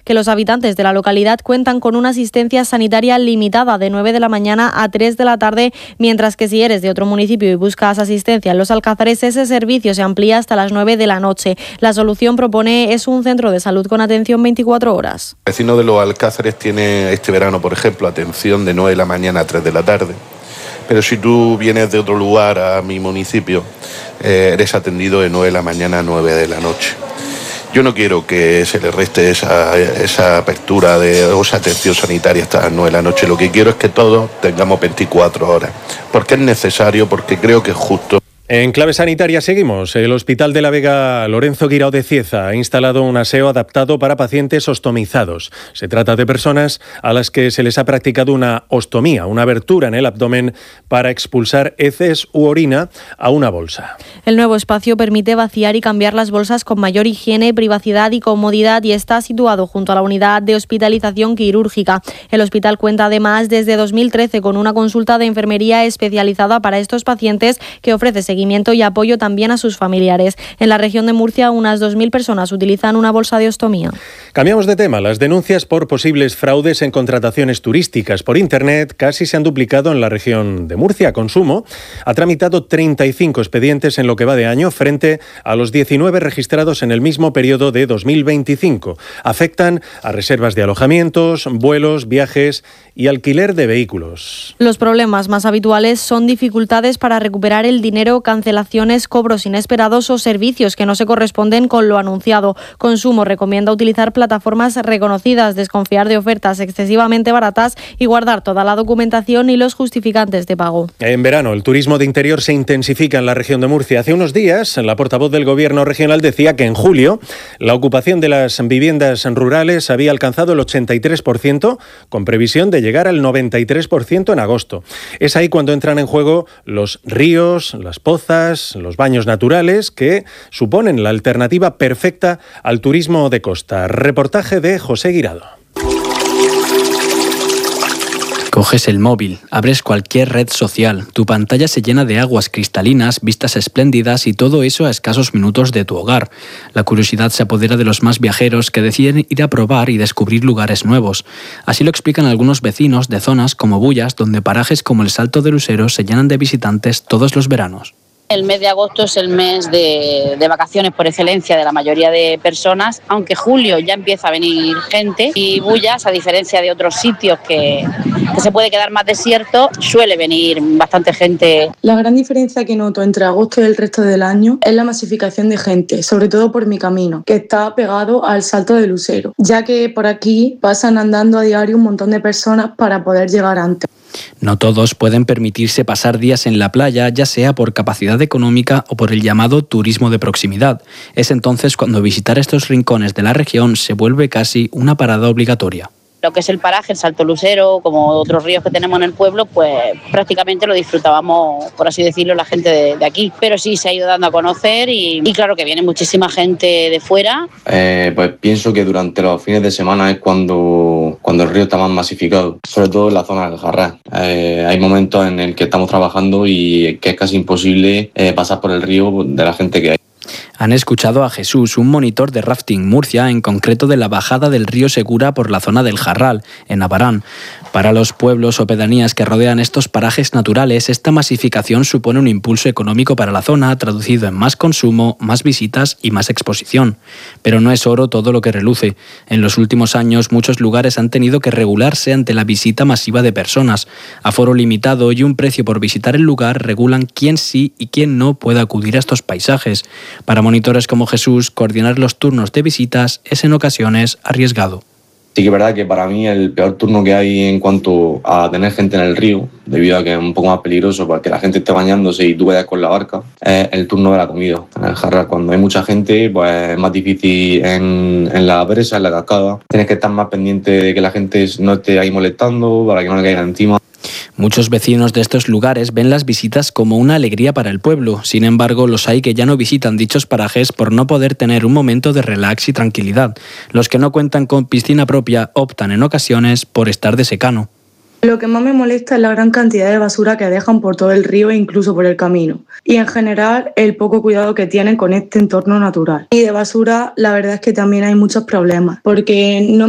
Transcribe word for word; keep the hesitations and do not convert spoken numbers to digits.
que los habitantes de la localidad cuentan con una asistencia sanitaria limitada de nueve de la mañana a tres de la tarde, mientras que si eres de otro municipio y buscas asistencia en Los Alcázares, ese servicio se amplía hasta las nueve de la noche. La solución, propone, es un centro de salud con atención veinticuatro horas. El vecino de Los Alcázares tiene este verano, por ejemplo, atención de nueve de la mañana a tres de la tarde. Pero si tú vienes de otro lugar a mi municipio, eh, eres atendido de nueve de la mañana a nueve de la noche. Yo no quiero que se le reste esa, esa apertura de o esa atención sanitaria hasta las nueve de la noche. Lo que quiero es que todos tengamos veinticuatro horas, porque es necesario, porque creo que es justo. En clave sanitaria seguimos. El Hospital de la Vega Lorenzo Guirao de Cieza ha instalado un aseo adaptado para pacientes ostomizados. Se trata de personas a las que se les ha practicado una ostomía, una abertura en el abdomen para expulsar heces u orina a una bolsa. El nuevo espacio permite vaciar y cambiar las bolsas con mayor higiene, privacidad y comodidad y está situado junto a la unidad de hospitalización quirúrgica. El hospital cuenta además desde dos mil trece con una consulta de enfermería especializada para estos pacientes que ofrece seguimiento y apoyo también a sus familiares. En la región de Murcia, unas dos mil personas utilizan una bolsa de ostomía. Cambiamos de tema. Las denuncias por posibles fraudes en contrataciones turísticas por Internet casi se han duplicado en la región de Murcia. Consumo ha tramitado treinta y cinco expedientes en lo que va de año frente a los diecinueve registrados en el mismo periodo de dos mil veinticinco. Afectan a reservas de alojamientos, vuelos, viajes y alquiler de vehículos. Los problemas más habituales son dificultades para recuperar el dinero, cancelaciones, cobros inesperados o servicios que no se corresponden con lo anunciado. Consumo recomienda utilizar plataformas reconocidas, desconfiar de ofertas excesivamente baratas y guardar toda la documentación y los justificantes de pago. En verano, el turismo de interior se intensifica en la región de Murcia. Hace unos días, la portavoz del Gobierno regional decía que en julio la ocupación de las viviendas rurales había alcanzado el ochenta y tres por ciento, con previsión de llegar al noventa y tres por ciento en agosto. Es ahí cuando entran en juego los ríos, las pozas, los baños naturales, que suponen la alternativa perfecta al turismo de costa. Reportaje de José Guirado. Coges el móvil, abres cualquier red social, tu pantalla se llena de aguas cristalinas, vistas espléndidas y todo eso a escasos minutos de tu hogar. La curiosidad se apodera de los más viajeros que deciden ir a probar y descubrir lugares nuevos. Así lo explican algunos vecinos de zonas como Bullas, donde parajes como el Salto de Lucero se llenan de visitantes todos los veranos. El mes de agosto es el mes de, de vacaciones por excelencia de la mayoría de personas, aunque julio ya empieza a venir gente y Bullas, a diferencia de otros sitios que, que se puede quedar más desierto, suele venir bastante gente. La gran diferencia que noto entre agosto y el resto del año es la masificación de gente, sobre todo por mi camino, que está pegado al Salto de Lucero, ya que por aquí pasan andando a diario un montón de personas para poder llegar antes. No todos pueden permitirse pasar días en la playa, ya sea por capacidad económica o por el llamado turismo de proximidad. Es entonces cuando visitar estos rincones de la región se vuelve casi una parada obligatoria. Lo que es el paraje, el Salto Lucero, como otros ríos que tenemos en el pueblo, pues prácticamente lo disfrutábamos, por así decirlo, la gente de, de aquí. Pero sí se ha ido dando a conocer y, y claro que viene muchísima gente de fuera. Eh, pues pienso que durante los fines de semana es cuando, cuando el río está más masificado, sobre todo en la zona del Jarrá. Eh, hay momentos en el que estamos trabajando y que es casi imposible eh, pasar por el río de la gente que hay. Han escuchado a Jesús, un monitor de Rafting Murcia, en concreto de la bajada del río Segura por la zona del Jarral, en Abarán. Para los pueblos o pedanías que rodean estos parajes naturales, esta masificación supone un impulso económico para la zona, traducido en más consumo, más visitas y más exposición. Pero no es oro todo lo que reluce. En los últimos años, muchos lugares han tenido que regularse ante la visita masiva de personas. Aforo limitado y un precio por visitar el lugar regulan quién sí y quién no puede acudir a estos paisajes. Para monitores como Jesús, coordinar los turnos de visitas es en ocasiones arriesgado. Sí que es verdad que para mí el peor turno que hay en cuanto a tener gente en el río, debido a que es un poco más peligroso para que la gente esté bañándose y tú vayas con la barca, es el turno de la comida. En el Jarrá, cuando hay mucha gente, pues es más difícil en, en la presa, en la cascada. Tienes que estar más pendiente de que la gente no esté ahí molestando para que no le caiga encima. Muchos vecinos de estos lugares ven las visitas como una alegría para el pueblo. Sin embargo, los hay que ya no visitan dichos parajes por no poder tener un momento de relax y tranquilidad. Los que no cuentan con piscina propia optan en ocasiones por estar de secano. Lo que más me molesta es la gran cantidad de basura que dejan por todo el río e incluso por el camino. Y en general, el poco cuidado que tienen con este entorno natural. Y de basura, la verdad es que también hay muchos problemas, porque no